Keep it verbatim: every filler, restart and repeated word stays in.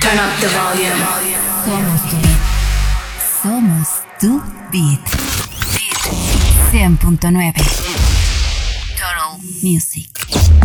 Turn up the volume. Somos tu beat. Somos tu beat. Beat cien punto nueve. Total Music.